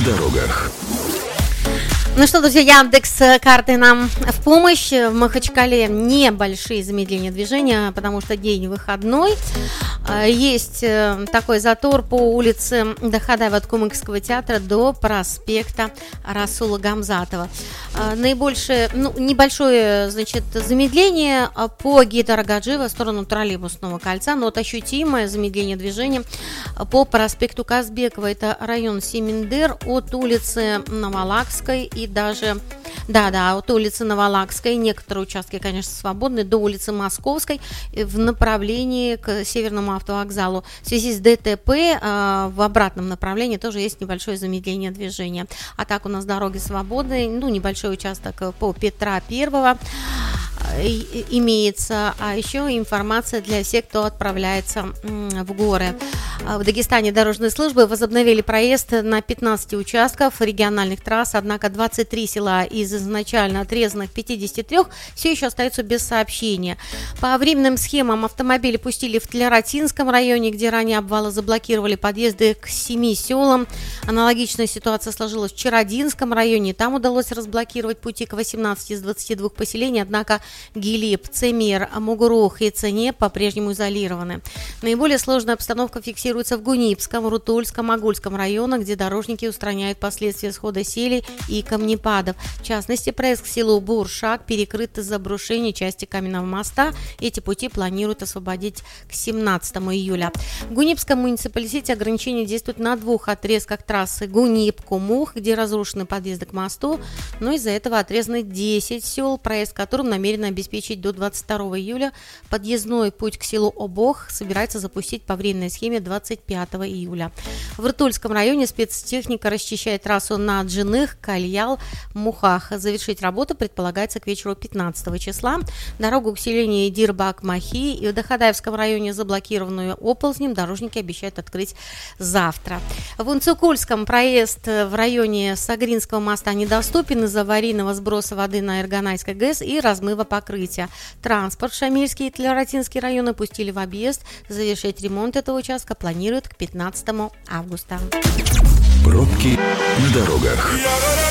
дорогах. Ну что, друзья, Яндекс.Карты нам в помощь. В Махачкале небольшие замедления движения, потому что день выходной. Есть такой затор по улице Дахадаева от Кумыкского театра до проспекта Расула Гамзатова. Наибольшее, небольшое, замедление по Гейдара-Гаджиева в сторону троллейбусного кольца, но вот ощутимое замедление движения по проспекту Казбекова. Это район Семендер от улицы Новолакской и даже, от улицы Новолакской, некоторые участки, конечно, свободны, до улицы Московской в направлении к Северному автовокзалу. В связи с ДТП в обратном направлении тоже есть небольшое замедление движения. А так у нас дороги свободны, небольшой участок по Петра Первого имеется, а еще информация для всех, кто отправляется в горы. В Дагестане дорожные службы возобновили проезд на 15 участков региональных трасс, однако 23 села из изначально отрезанных 53 все еще остаются без сообщения. По временным схемам автомобили пустили в Тлератинском районе, где ранее обвалы заблокировали подъезды к 7 селам. Аналогичная ситуация сложилась в Чародинском районе, там удалось разблокировать пути к 18 из 22 поселений, однако Гилип, Цемер, Мугурух и Цене по-прежнему изолированы. Наиболее сложная обстановка фиксируется в Гунипском, Рутульском, Агульском районах, где дорожники устраняют последствия схода селей и камнепадов. В частности, проезд к селу Буршак перекрыт из-за обрушения части каменного моста. Эти пути планируют освободить к 17 июля. В Гунипском муниципалитете ограничения действуют на 2 отрезках трассы Гунип-Кумух, где разрушены подъезды к мосту, но из-за этого отрезаны 10 сел, проезд к которым намерены обеспечить до 22 июля. Подъездной путь к селу Обох собирается запустить по временной схеме 25 июля. В Ртульском районе спецтехника расчищает трассу на Джиных, Кальял, Мухах. Завершить работу предполагается к вечеру 15 числа. Дорогу к селению Дирбак-Махи и в Дахадаевском районе, заблокированную оползнем, дорожники обещают открыть завтра. В Унцукульском проезд в районе Сагринского моста недоступен из-за аварийного сброса воды на Эрганайской ГЭС и размыва покрытия. Транспорт в Шамильский и Тлератинский районы пустили в объезд. Завершить ремонт этого участка планируют к 15 августа. Пробки на дорогах.